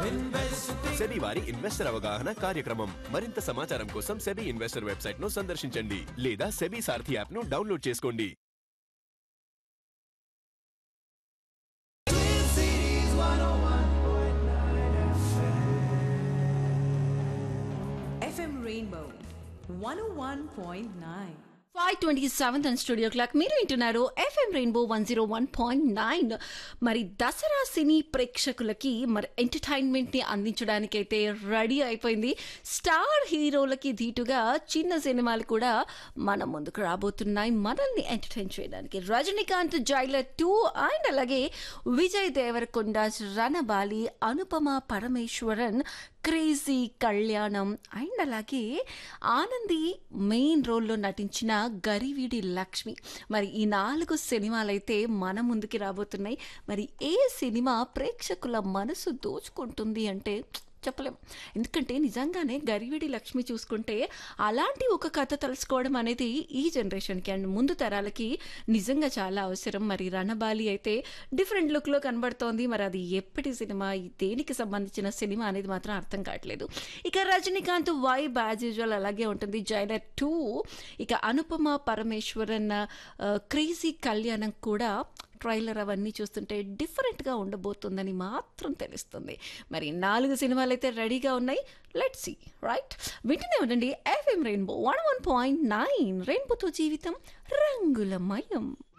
SEBI వారి investor అవగాహన కార్యక్రమం. మరింత సమాచారం కోసం సెబీ ఇన్వెస్టర్ వెబ్సైట్ ను సందర్శించండి లేదా సెబీ సారథి యాప్ ను డౌన్లోడ్ చేసుకోండి. FM Rainbow 101.9. 5:27 and studio clock మీరు వింటున్నారు ఎఫ్ఎం రెయిన్బో 101.9. మరి దసరా సినీ ప్రేక్షకులకి మరి ఎంటర్టైన్మెంట్ ని అందించడానికైతే రెడీ అయిపోయింది. స్టార్ హీరోలకి ధీటుగా చిన్న సినిమాలు కూడా మన ముందుకు రాబోతున్నాయి మనల్ని ఎంటర్టైన్ చేయడానికి. రజనీకాంత్ జైలర్ 2 అండ్ అలాగే విజయ్ దేవరకొండ రణబాలి, అనుపమ పరమేశ్వరన్ క్రేజీ కళ్యాణం అండ్ అలాగే ఆనంది మెయిన్ రోల్లో నటించిన గరివిడి లక్ష్మి. మరి ఈ 4 సినిమాలైతే మన ముందుకి రాబోతున్నాయి. మరి ఏ సినిమా ప్రేక్షకుల మనసు దోచుకుంటుంది అంటే చెప్పలేం. ఎందుకంటే నిజంగానే గరివిడి లక్ష్మి చూసుకుంటే అలాంటి ఒక కథ తెలుసుకోవడం అనేది ఈ జనరేషన్కి అండ్ ముందు తరాలకి నిజంగా చాలా అవసరం. మరి రణబాలి అయితే డిఫరెంట్ లుక్లో కనబడుతోంది. మరి అది ఎప్పటి సినిమా, దేనికి సంబంధించిన సినిమా అనేది మాత్రం అర్థం కావట్లేదు. ఇక రజనీకాంత్ వైబ్ యాజ్ యూజువల్ అలాగే ఉంటుంది. జైలర్ 2, ఇక అనుపమ పరమేశ్వరన్ క్రేజీ కళ్యాణం కూడా ట్రైలర్ అవన్నీ చూస్తుంటే డిఫరెంట్గా ఉండబోతుందని మాత్రం తెలుస్తుంది. మరి 4 సినిమాలు అయితే రెడీగా ఉన్నాయి. Let's see right. వింటూనే ఉండండి ఎఫ్ఎం రెయిన్బో 101.9. రెయిన్బోతో జీవితం రంగులమయం.